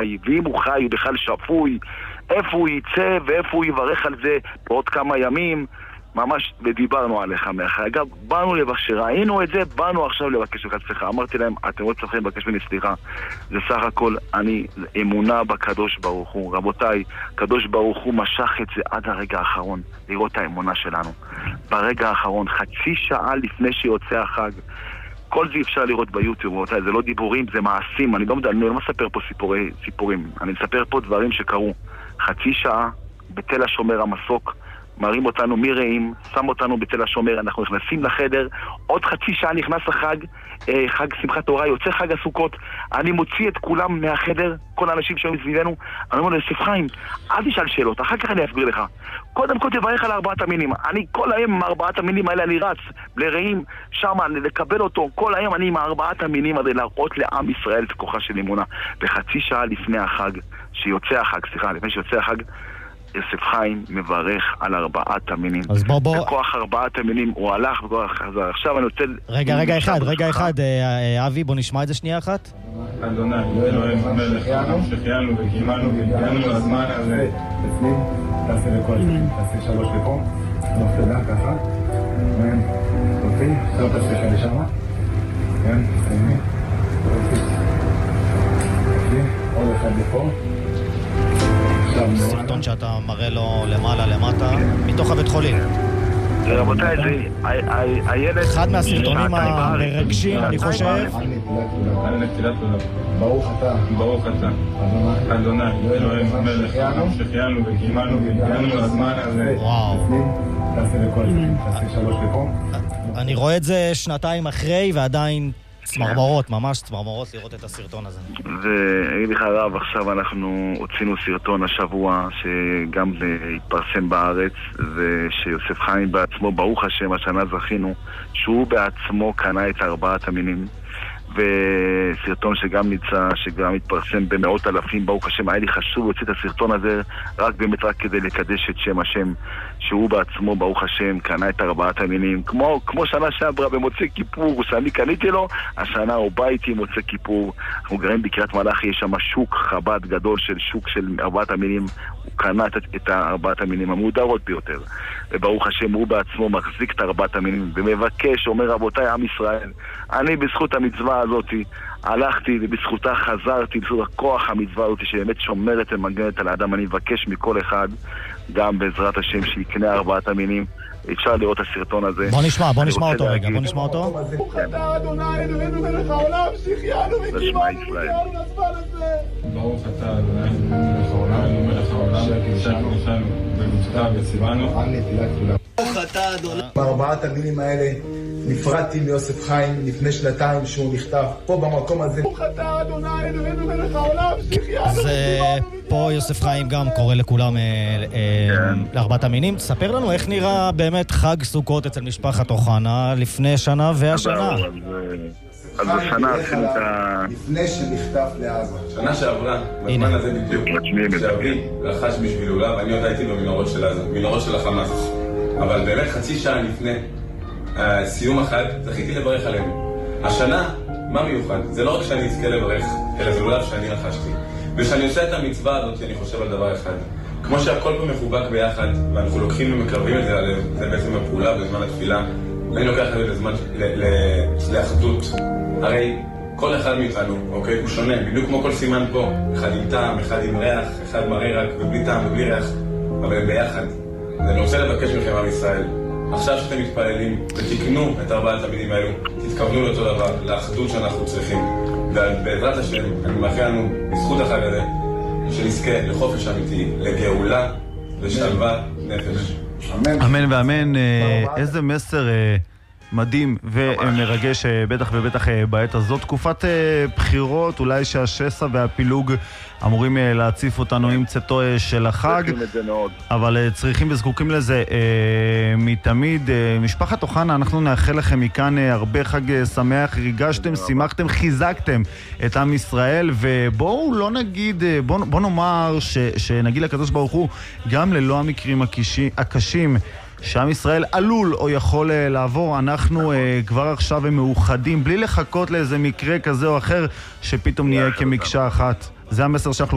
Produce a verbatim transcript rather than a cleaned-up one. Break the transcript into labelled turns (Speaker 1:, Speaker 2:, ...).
Speaker 1: חי, ואם הוא חי הוא בכלל שפוי, איפה הוא יצא ואיפה הוא יברך על זה בעוד כמה ימים. ממש, ודיברנו עליך מאחר. אגב, באנו לבקש, ראינו את זה, באנו עכשיו לבקש לך סליחה. אמרתי להם, אתם לא צריכים לבקש ממני סליחה. זה סך הכל, אני אמונה בקדוש ברוך הוא. רבותיי, קדוש ברוך הוא משך את זה עד הרגע האחרון, לראות את האמונה שלנו. ברגע האחרון, חצי שעה לפני שיוצא החג, כל זה אפשר לראות ביוטיוב, רבותיי, זה לא דיבורים, זה מעשים. אני לא, אני לא מספר פה סיפורי, סיפורים, אני מספר פה דברים שקרו. חצי שעה, בתל השומר המסוק, מרים אותנו מרעים, שם אותנו בתל השומר, אנחנו נכנסים לחדר, עוד חצי שעה נכנס החג, אה, חג שמחת תורה, יוצא חג הסוכות, אני מוציא את כולם מהחדר, כל האנשים שהיו מסביבנו, אני אומר ליוסף חיים, אל תשאל שאלות, אחר כך אני אסביר לך. קודם כל תברך על ארבעת המינים, אני כל היום עם ארבעת המינים האלה אני רץ, לרעים, שם, לקבל אותו, כל היום אני עם ארבעת המינים הזה, להראות לעם ישראל את כוחה של אמונה. וחצי שעה לפני החג, שיוצא החג, סליחה, לפני שיוצא החג, יוסף חיים מברך על ארבעת המינים.
Speaker 2: אז בוא בוא...
Speaker 1: בכוח ארבעת המינים הוא הלך וכוח חזר. עכשיו אני רוצה...
Speaker 2: רגע, רגע אחד, רגע אחד, אבי, בוא נשמע את זה שנייה אחת.
Speaker 3: אדוני, אלוהים המלך, שהחיינו וקיימנו והגיענו לזמן הזה. בפנים, תעשה לכל, תעשה שלוש לפה. לא תדע ככה. אוקיי, עכשיו תעשה לך לשמה. כן, סיימי. אוקיי, עוד אחד לפה.
Speaker 2: סרטון שאתה מראה לו למעלה למטה מתוך הבית חולים.
Speaker 1: רבותיי, זה הילד...
Speaker 2: אחד מהסרטונים המרגשים, אני חושב.
Speaker 3: ברוך אתה, ברוך אתה, אדוני, אלוהים המלך, שהחיינו וקיימנו והגיענו לזמן הזה.
Speaker 2: וואו.
Speaker 3: תעשה לכל, תעשה שלוש לפה.
Speaker 2: אני רואה את זה שנתיים אחרי ועדיין צמרמורות, ממש צמרמורות לראות את הסרטון הזה.
Speaker 1: ואגיד לך רב, עכשיו אנחנו הוצאנו סרטון השבוע שגם זה התפרסם בארץ, ושיוסף חיים בעצמו, ברוך השם, השנה זכינו שהוא בעצמו קנה את ארבעת המינים, וסרטון שגם נמצא, שגם התפרסם במאות אלפים, ברוך השם. היה לי חשוב להוציא את הסרטון הזה רק באמת רק כדי לקדש את שם השם, שהוא בעצמו, ברוך השם, קנה את ארבעת המינים, כמו, כמו שנה שעברה במוצא כיפור, שאני קניתי לו, השנה הוא בא איתי מוצא כיפור. אנחנו גרים בקריית מלאכי, יש שם שוק חב"ד גדול של שוק של ארבעת המינים, הוא קנה את, את ארבעת המינים המודרות ביותר, וברוך השם הוא בעצמו מחזיק את ארבעת המינים ומבקש, אומר רבותיי עם ישראל, אני בזכות המצווה הזאת הלכתי ובזכותה חזרתי, בזכות הכוח המצווה הזאת שבאמת שומרת ומגנת על האדם, אני מבקש מכל אחד גם בעזרת השם שיקנה ארבעת המינים. אפשר לראות את הסרטון הזה.
Speaker 2: בוא נשמע, בוא נשמע אותו רגע, בוא נשמע אותו.
Speaker 3: ברוך אתה אדוני אלוהינו מלך העולם שהחיינו וקיימנו והגיענו לזמן הזה. ברוך אתה אדוני מלך העולם מלך העולם שהקדשנו אותנו במצווה וציוונו.
Speaker 4: ברוך אתה אדוני. בארבעת המילים האלה נפרדתי מיוסף חיים לפני שנתיים שהוא נכתב פה במקום הזה.
Speaker 3: ברוך אתה אדוני אלוהינו מלך העולם שהחיינו וקיימנו.
Speaker 2: פה יוסף חיים גם קורא לכולם לארבעת המינים. תספר לנו איך נראה באמת חג סוכות אצל משפחת אוחנה לפני שנה והשנה.
Speaker 1: אז השנה עשינו את ה...
Speaker 4: לפני שנכתב לעזה.
Speaker 5: שנה שעברה, בזמן הזה בדיוק, שאבי לחש בשביל אולה, ואני עוד הייתי במנהרות של עזה, מנהרות של החמאס. אבל באמת חצי שעה לפני סיום החג, זכיתי לברך עליהם. השנה, מה מיוחד? זה לא רק שאני אזכה לברך, אלא זה אולי שאני לחשתי. ושאני עושה את המצווה הזאת, אני חושב על דבר אחד. כמו שהכל פה מחובק ביחד, ואנחנו לוקחים ומקרבים את זה עליהם, זה בעצם הפעולה בזמן התפילה, ואני לוקח את זה לזמן, לאחדות. הרי כל אחד מאיתנו, אוקיי, הוא שונה, בדיוק כמו כל סימן פה. אחד עם טעם, אחד עם ריח, אחד מראה רק ובלי טעם ובלי ריח, אבל הם ביחד. אז אני רוצה לבקש מכם עם ישראל, עכשיו שאתם מתפללים ותקנו את ארבעת המינים האלו, תתכוונו לאותו דבר, לאחדות שאנחנו צריכים. ובעזרת השם, אני מאחל לנו, בזכות החג הזה, שנזכה לחופש אמיתי, לגאולה ושלווה נפש.
Speaker 6: אמן. אמן ואמן. איזה מסר מדהים ומרגש, בטח ובטח בעת הזאת. תקופת בחירות, אולי שהשסע והפילוג אמורים להציף אותנו עם צאתו של החג, אבל צריכים וזקוקים לזה מתמיד. משפחת אוחנה, אנחנו נאחל לכם מכאן הרבה חג שמח, ריגשתם, שימחתם, חיזקתם את עם ישראל, ובואו לא נגיד, בואו בוא נאמר ש, שנגיד לקדוש ברוך הוא, גם ללא המקרים הקשים, הקשים שעם ישראל עלול או יכול לעבור, אנחנו כבר עכשיו מאוחדים, בלי לחכות לאיזה מקרה כזה או אחר שפתאום נהיה כמקשה אחת. זה המסר שאנחנו